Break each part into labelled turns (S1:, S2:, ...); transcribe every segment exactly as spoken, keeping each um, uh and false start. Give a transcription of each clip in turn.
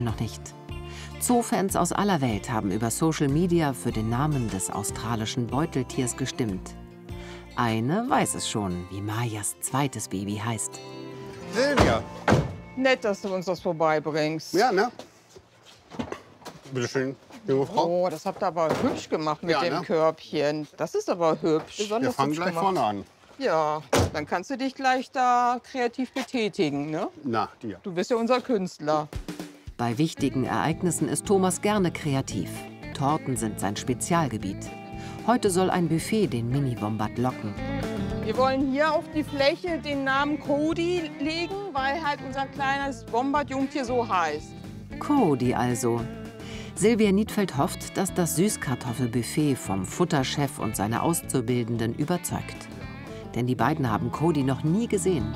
S1: noch nicht. Zoofans aus aller Welt haben über Social Media für den Namen des australischen Beuteltiers gestimmt. Eine weiß es schon, wie Majas zweites Baby heißt.
S2: Silvia.
S3: Nett, dass du uns das vorbeibringst.
S2: Ja, ne? Bitte schön, junge Frau.
S3: Oh, das habt ihr aber hübsch gemacht mit
S2: Ja,
S3: dem
S2: ne?
S3: Körbchen. Das ist aber hübsch. Besonders
S2: Wir fangen
S3: hübsch
S2: gleich
S3: gemacht.
S2: vorne an.
S3: Ja, dann kannst du dich gleich da kreativ betätigen, ne?
S2: Nach dir.
S3: Du bist ja unser Künstler.
S1: Bei wichtigen Ereignissen ist Thomas gerne kreativ. Torten sind sein Spezialgebiet. Heute soll ein Buffet den Mini-Wombat locken.
S3: Wir wollen hier auf die Fläche den Namen Cody legen, weil halt unser kleines Wombat-Jungtier so heißt.
S1: Cody also. Silvia Niedfeld hofft, dass das Süßkartoffelbuffet vom Futterchef und seiner Auszubildenden überzeugt. Denn die beiden haben Cody noch nie gesehen.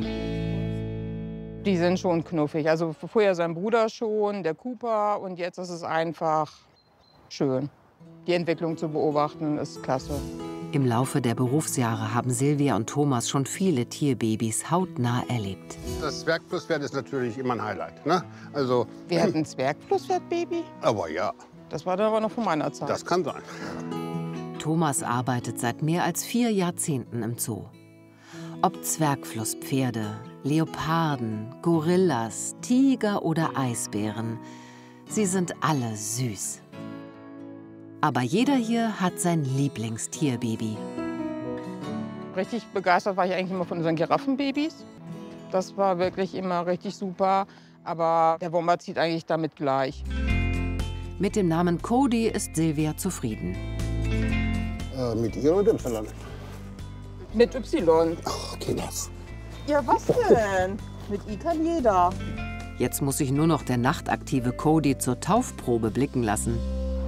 S3: Die sind schon knuffig. Also vorher sein Bruder schon, der Cooper. Und jetzt ist es einfach schön. Die Entwicklung zu beobachten ist klasse.
S1: Im Laufe der Berufsjahre haben Silvia und Thomas schon viele Tierbabys hautnah erlebt.
S2: Das Zwergflusspferd ist natürlich immer ein Highlight, ne? Also,
S3: Wir hatten ein Zwergflusspferd-Baby.
S2: aber ja,
S3: Das war dann aber noch von meiner Zeit.
S2: das kann sein.
S1: Thomas arbeitet seit mehr als vier Jahrzehnten im Zoo. Ob Zwergflusspferde, Leoparden, Gorillas, Tiger oder Eisbären, sie sind alle süß. Aber jeder hier hat sein Lieblingstierbaby.
S3: Richtig begeistert war ich eigentlich immer von unseren Giraffenbabys. Das war wirklich immer richtig super. Aber der Wombat zieht eigentlich damit gleich.
S1: Mit dem Namen Cody ist Silvia zufrieden.
S2: Äh, mit ihr oder Y?
S3: Mit Y.
S2: Ach, Kinders.
S3: Ja, was denn? Mit I kann jeder.
S1: Jetzt muss sich nur noch der nachtaktive Cody zur Taufprobe blicken lassen.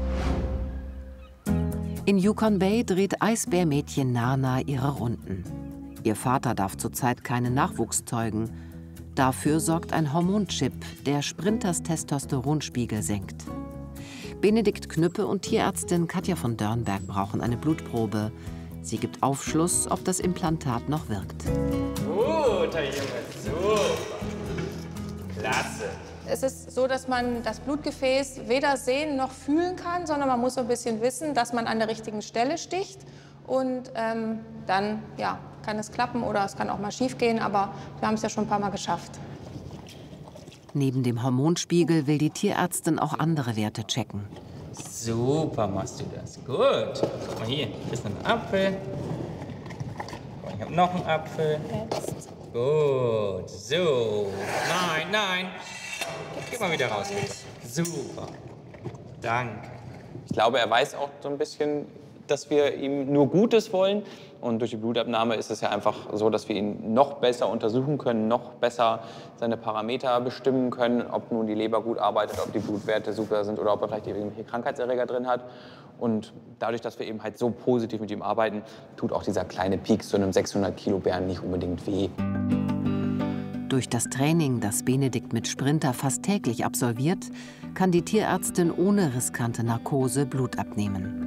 S1: In Yukon Bay dreht Eisbärmädchen Nana ihre Runden. Ihr Vater darf zurzeit keinen Nachwuchs zeugen. Dafür sorgt ein Hormonchip, der Sprinters Testosteronspiegel senkt. Benedikt Knüppe und Tierärztin Katja von Dörnberg brauchen eine Blutprobe. Sie gibt Aufschluss, ob das Implantat noch wirkt.
S4: Guter Junge, super. Klasse.
S5: Es ist so, dass man das Blutgefäß weder sehen noch fühlen kann, sondern man muss so ein bisschen wissen, dass man an der richtigen Stelle sticht. Und ähm, dann ja, kann es klappen oder es kann auch mal schief gehen, aber wir haben es ja schon ein paar Mal geschafft.
S1: Neben dem Hormonspiegel will die Tierärztin auch andere Werte checken.
S4: Super machst du das. Gut. Guck mal hier, hier ist noch ein Apfel. Und ich habe noch einen Apfel.
S5: Jetzt.
S4: Gut, so. Nein, nein. Geh mal wieder raus, bitte. Super. Danke.
S6: Ich glaube, er weiß auch so ein bisschen, dass wir ihm nur Gutes wollen. Und durch die Blutabnahme ist es ja einfach so, dass wir ihn noch besser untersuchen können, noch besser seine Parameter bestimmen können, ob nun die Leber gut arbeitet, ob die Blutwerte super sind oder ob er vielleicht irgendwelche Krankheitserreger drin hat. Und dadurch, dass wir eben halt so positiv mit ihm arbeiten, tut auch dieser kleine Piek zu einem sechshundert Kilo Bären nicht unbedingt weh.
S1: Durch das Training, das Benedikt mit Sprinter fast täglich absolviert, kann die Tierärztin ohne riskante Narkose Blut abnehmen.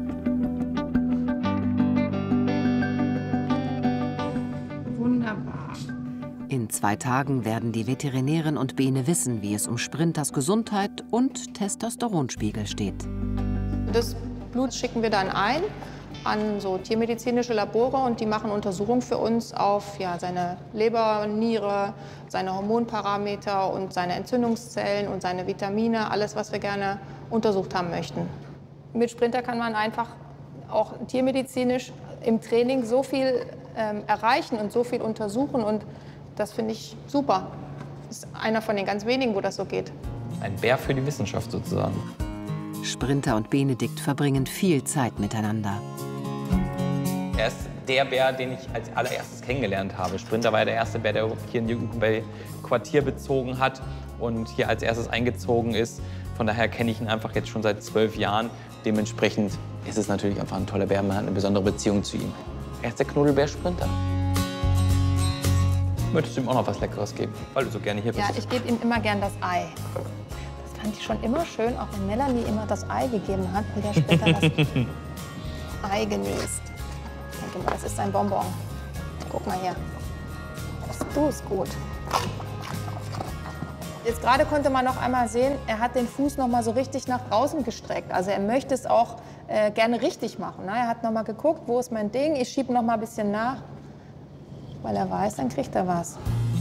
S5: Wunderbar.
S1: In zwei Tagen werden die Veterinärin und Bene wissen, wie es um Sprinters Gesundheit und Testosteronspiegel steht.
S5: Das Blut schicken wir dann ein an so tiermedizinische Labore und die machen Untersuchungen für uns auf ja, seine Leber, Niere, seine Hormonparameter und seine Entzündungszellen und seine Vitamine, alles, was wir gerne untersucht haben möchten. Mit Sprinter kann man einfach auch tiermedizinisch im Training so viel ähm, erreichen und so viel untersuchen und das finde ich super. Das ist einer von den ganz wenigen, wo das so geht.
S6: Ein Bär für die Wissenschaft sozusagen.
S1: Sprinter und Benedikt verbringen viel Zeit miteinander.
S6: Er ist der Bär, den ich als allererstes kennengelernt habe. Sprinter war ja der erste Bär, der hier in Yukon Bay Quartier bezogen hat und hier als erstes eingezogen ist. Von daher kenne ich ihn einfach jetzt schon seit zwölf Jahren. Dementsprechend ist es natürlich einfach ein toller Bär. Man hat eine besondere Beziehung zu ihm. Er ist der Knuddelbär Sprinter. Möchtest du ihm auch noch was Leckeres geben, weil du so gerne hier bist?
S5: Ja, ich gebe ihm immer gern das Ei. Das fand ich schon immer schön, auch wenn Melanie immer das Ei gegeben hat, wie der Sprinter das Ei genießt. Ich denke mal, das ist ein Bonbon. Guck mal hier. Das du ist gut. Jetzt gerade konnte man noch einmal sehen, er hat den Fuß noch mal so richtig nach draußen gestreckt. Also er möchte es auch äh, gerne richtig machen. Ne? Er hat noch mal geguckt, wo ist mein Ding? Ich schiebe noch mal ein bisschen nach, weil er weiß, dann kriegt er was.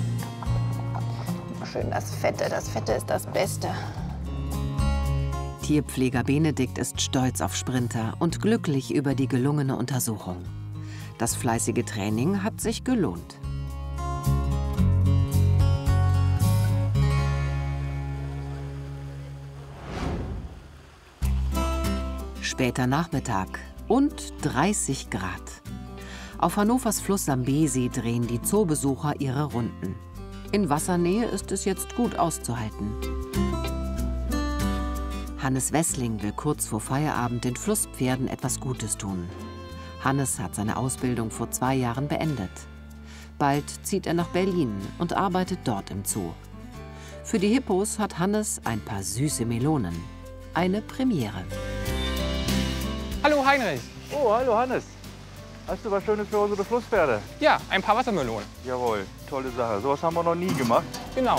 S5: Schön das Fette, das Fette ist das Beste.
S1: Tierpfleger Benedikt ist stolz auf Sprinter und glücklich über die gelungene Untersuchung. Das fleißige Training hat sich gelohnt. Später Nachmittag und dreißig Grad. Auf Hannovers Fluss Sambesi drehen die Zoobesucher ihre Runden. In Wassernähe ist es jetzt gut auszuhalten. Hannes Wessling will kurz vor Feierabend den Flusspferden etwas Gutes tun. Hannes hat seine Ausbildung vor zwei Jahren beendet. Bald zieht er nach Berlin und arbeitet dort im Zoo. Für die Hippos hat Hannes ein paar süße Melonen. Eine Premiere.
S7: Hallo Heinrich.
S8: Oh, hallo Hannes. Hast du was Schönes für unsere Flusspferde?
S7: Ja, ein paar Wassermelonen.
S8: Jawohl, tolle Sache. Sowas haben wir noch nie gemacht.
S7: Genau.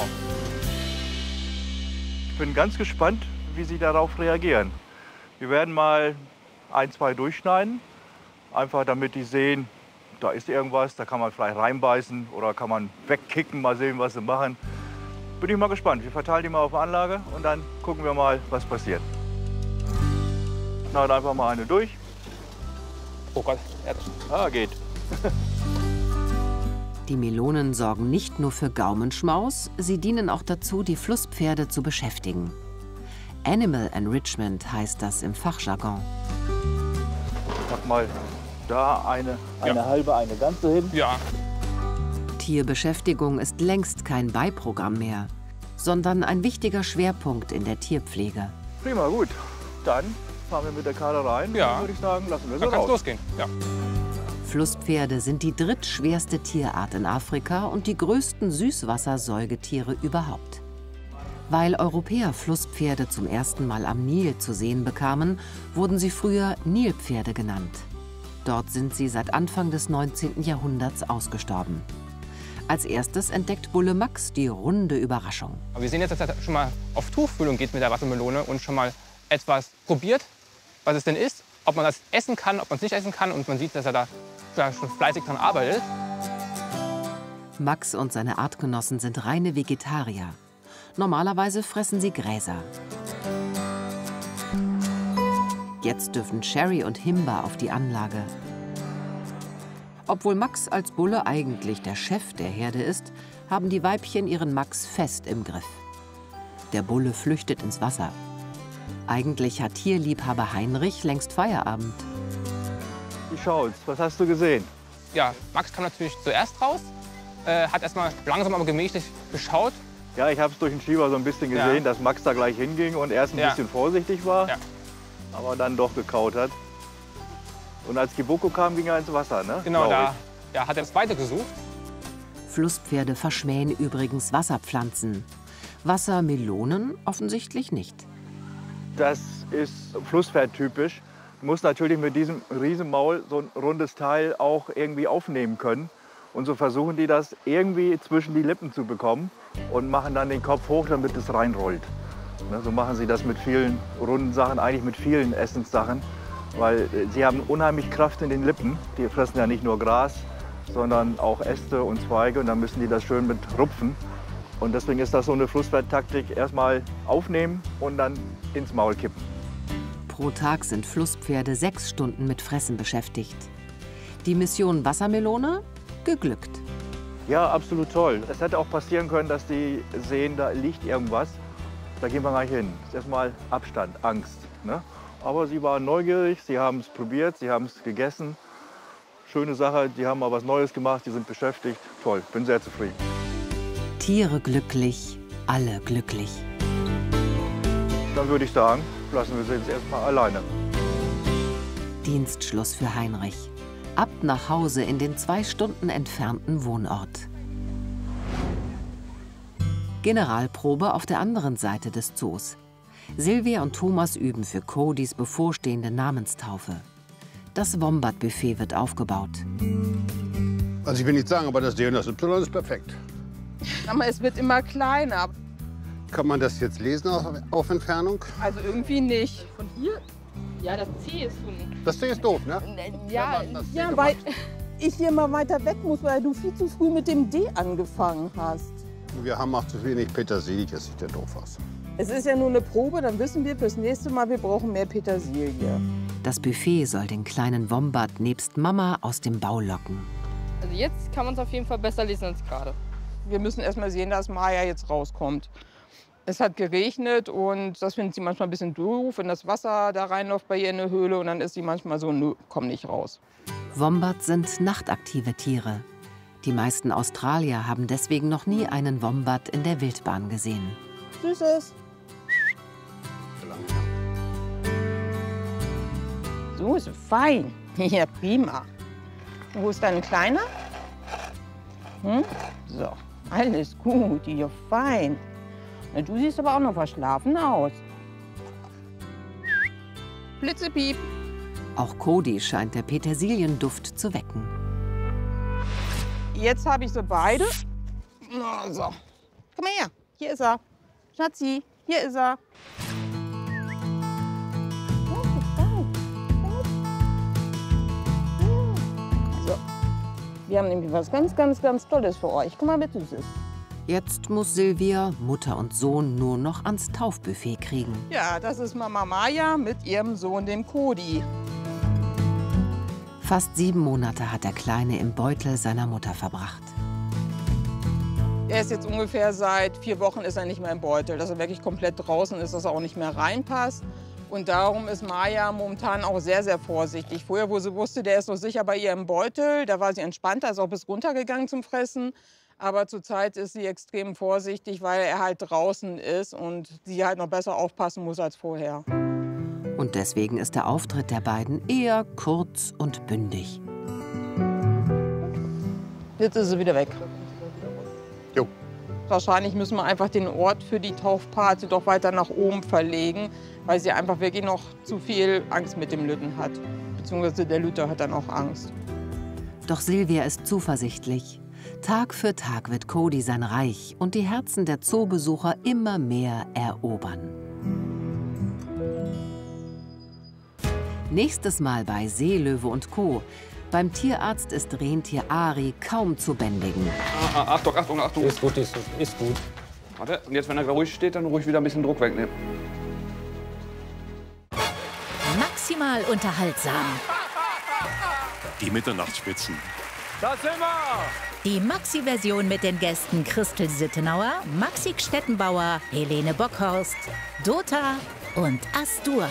S8: Ich bin ganz gespannt, wie sie darauf reagieren. Wir werden mal ein, zwei durchschneiden. Einfach damit die sehen, da ist irgendwas, da kann man vielleicht reinbeißen oder kann man wegkicken, mal sehen, was sie machen. Bin ich mal gespannt. Wir verteilen die mal auf der Anlage und dann gucken wir mal, was passiert. Schneiden einfach mal eine durch.
S7: Oh Gott, ja, das
S8: Ah, geht.
S1: Die Melonen sorgen nicht nur für Gaumenschmaus, sie dienen auch dazu, die Flusspferde zu beschäftigen. Animal Enrichment heißt das im Fachjargon.
S8: Mach mal da eine, eine
S7: Ja.
S8: halbe, eine ganze hin.
S7: Ja.
S1: Tierbeschäftigung ist längst kein Beiprogramm mehr, sondern ein wichtiger Schwerpunkt in der Tierpflege.
S8: Prima, gut. Dann fahren wir mit der Karre rein.
S7: Ja.
S8: Dann würde ich sagen, lassen wir so
S7: Dann kann es
S8: raus.
S7: losgehen. Ja.
S1: Flusspferde sind die drittschwerste Tierart in Afrika und die größten Süßwassersäugetiere überhaupt. Weil Europäer Flusspferde zum ersten Mal am Nil zu sehen bekamen, wurden sie früher Nilpferde genannt. Dort sind sie seit Anfang des neunzehnten Jahrhunderts ausgestorben. Als erstes entdeckt Bulle Max die runde Überraschung.
S7: Aber wir sehen jetzt, dass er schon mal auf Tuchfühlung geht mit der Wassermelone und schon mal etwas probiert, was es denn ist, ob man das essen kann, ob man es nicht essen kann. Und man sieht, dass er da schon fleißig dran arbeitet.
S1: Max und seine Artgenossen sind reine Vegetarier. Normalerweise fressen sie Gräser. Jetzt dürfen Sherry und Himba auf die Anlage. Obwohl Max als Bulle eigentlich der Chef der Herde ist, haben die Weibchen ihren Max fest im Griff. Der Bulle flüchtet ins Wasser. Eigentlich hat Tierliebhaber Heinrich längst Feierabend.
S8: Wie schaut's? Was hast du gesehen?
S7: Ja, Max kam natürlich zuerst raus, äh, hat erstmal langsam aber gemächlich geschaut.
S8: Ja, ich habe es durch den Schieber so ein bisschen
S7: Ja.
S8: gesehen, dass Max da gleich hinging und erst ein
S7: Ja.
S8: bisschen vorsichtig war,
S7: Ja.
S8: aber dann doch gekaut hat. Und als Kiboko kam, ging er ins Wasser, ne?
S7: Genau,
S8: Glaub
S7: da ja, hat er es weitergesucht.
S1: Flusspferde verschmähen übrigens Wasserpflanzen. Wassermelonen offensichtlich nicht.
S8: ich. Das ist Flusspferd-typisch. Du musst natürlich mit diesem Riesenmaul so ein rundes Teil auch irgendwie aufnehmen können. Und so versuchen die das irgendwie zwischen die Lippen zu bekommen und machen dann den Kopf hoch, damit es reinrollt. Ne, so machen sie das mit vielen runden Sachen, eigentlich mit vielen Essenssachen. Weil sie haben unheimlich Kraft in den Lippen. Die fressen ja nicht nur Gras, sondern auch Äste und Zweige. Und dann müssen die das schön mit rupfen. Und deswegen ist das so eine Flusspferd-Taktik. Erstmal aufnehmen und dann ins Maul kippen.
S1: Pro Tag sind Flusspferde sechs Stunden mit Fressen beschäftigt. Die Mission Wassermelone? Geglückt.
S8: Ja, absolut toll. Es hätte auch passieren können, dass die sehen, da liegt irgendwas. Da gehen wir gleich hin. Das ist erstmal Abstand, Angst. Ne? Aber sie waren neugierig, sie haben es probiert, sie haben es gegessen. Schöne Sache, die haben mal was Neues gemacht, die sind beschäftigt. Toll, bin sehr zufrieden.
S1: Tiere glücklich, alle glücklich.
S8: Dann würde ich sagen, lassen wir sie jetzt erstmal alleine.
S1: Dienstschluss für Heinrich. Ab nach Hause in den zwei Stunden entfernten Wohnort. Generalprobe auf der anderen Seite des Zoos. Silvia und Thomas üben für Codys bevorstehende Namenstaufe. Das Wombat-Buffet wird aufgebaut.
S2: Also ich will nicht sagen, aber das D N S Y ist perfekt.
S3: Aber es wird immer kleiner.
S2: Kann man das jetzt lesen auf, auf Entfernung?
S3: Also irgendwie nicht.
S9: Von hier? Ja, das C ist von...
S2: Das Ding ist doof, ne?
S9: Ja,
S2: Wenn man das
S9: ja
S2: hier
S9: weil
S2: gemacht
S9: ich hier mal weiter weg muss, weil du viel zu früh mit dem D angefangen hast.
S2: Wir haben auch zu wenig Petersilie, das sieht ja doof aus.
S9: Es ist ja nur eine Probe, dann wissen wir fürs nächste Mal, wir brauchen mehr Petersilie.
S1: Das Buffet soll den kleinen Wombat nebst Mama aus dem Bau locken.
S10: Also jetzt kann man es auf jeden Fall besser lesen als gerade.
S3: Wir müssen erst mal sehen, dass Maya jetzt rauskommt. Es hat geregnet und das findet sie manchmal ein bisschen doof, wenn das Wasser da reinläuft bei ihr in der Höhle. Und dann ist sie manchmal so, nö, komm nicht raus.
S1: Wombats sind nachtaktive Tiere. Die meisten Australier haben deswegen noch nie einen Wombat in der Wildbahn gesehen.
S9: Süßes.
S3: So ist fein. Ja, prima. Wo ist dein Kleiner? Hm? So, alles gut, ja, fein. Na, du siehst aber auch noch verschlafen aus. Blitzepiep.
S1: Auch Cody scheint der Petersilienduft zu wecken.
S3: Jetzt habe ich sie beide. Na, so. Komm mal her. Hier ist er. Schatzi, hier ist er. So. Wir haben nämlich was ganz, ganz, ganz Tolles für euch. Guck mal, wie süß ist.
S1: Jetzt muss Silvia, Mutter und Sohn, nur noch ans Taufbuffet kriegen.
S3: Ja, das ist Mama Maya mit ihrem Sohn, dem Cody.
S1: Fast sieben Monate hat der Kleine im Beutel seiner Mutter verbracht.
S3: Er ist jetzt ungefähr seit vier Wochen ist er nicht mehr im Beutel, dass er wirklich komplett draußen ist, dass er auch nicht mehr reinpasst. Und darum ist Maya momentan auch sehr, sehr vorsichtig. Vorher, wo sie wusste, der ist noch sicher bei ihr im Beutel, da war sie entspannter, ist auch bis runtergegangen zum Fressen. Aber zurzeit ist sie extrem vorsichtig, weil er halt draußen ist und sie halt noch besser aufpassen muss als vorher.
S1: Und deswegen ist der Auftritt der beiden eher kurz und bündig.
S3: Jetzt ist sie wieder weg.
S2: Jo.
S3: Wahrscheinlich müssen wir einfach den Ort für die Taufparty doch weiter nach oben verlegen, weil sie einfach wirklich noch zu viel Angst mit dem Lütten hat. Beziehungsweise der Lütte hat dann auch Angst.
S1: Doch Silvia ist zuversichtlich. Tag für Tag wird Cody sein Reich und die Herzen der Zoobesucher immer mehr erobern. Nächstes Mal bei Seelöwe und Co. Beim Tierarzt ist Rentier Ari kaum zu bändigen.
S11: Ah, ah, Achtung, Achtung, Achtung.
S4: Ist gut, ist, ist gut.
S11: Warte, und jetzt, wenn er ruhig steht, dann ruhig wieder ein bisschen Druck wegnehmen.
S12: Maximal unterhaltsam.
S13: Die Mitternachtsspitzen.
S8: Da sind wir!
S12: Die Maxi-Version mit den Gästen Christel Sittenauer, Maxi Stettenbauer, Helene Bockhorst, Dota und Astur.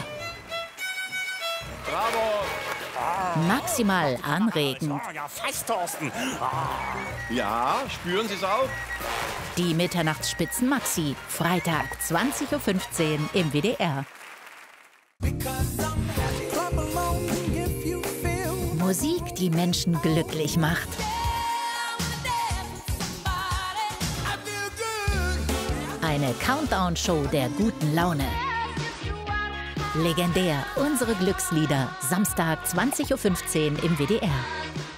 S8: Bravo!
S12: Maximal anregend.
S13: Ja, fast, Thorsten. Ja, spüren Sie es auch?
S12: Die Mitternachtsspitzen Maxi, Freitag zwanzig Uhr fünfzehn im W D R. Musik, die Menschen glücklich macht. Eine Countdown-Show der guten Laune. Legendär, unsere Glückslieder, Samstag zwanzig Uhr fünfzehn im W D R.